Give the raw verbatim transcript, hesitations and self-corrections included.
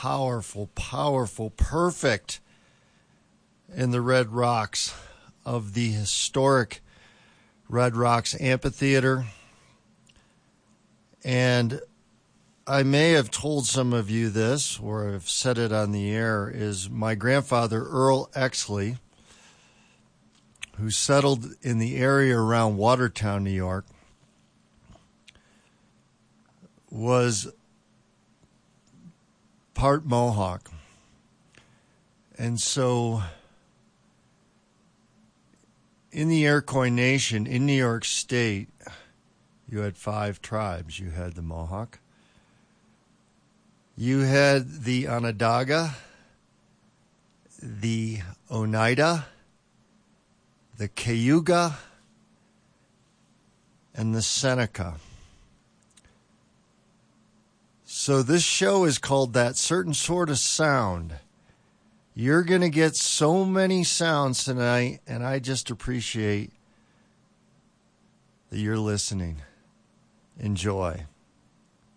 powerful, powerful, perfect in the Red Rocks of the historic Red Rocks Amphitheater. And I may have told some of you this, or have said it on the air, is my grandfather, Earl Exley, who settled in the area around Watertown, New York, was part Mohawk. And so in the Iroquois Nation, in New York State, you had five tribes. You had the Mohawk, you had the Onondaga, the Oneida, the Cayuga, and the Seneca. So this show is called That Certain Sort of Sound. You're going to get so many sounds tonight, and I just appreciate that you're listening. Enjoy.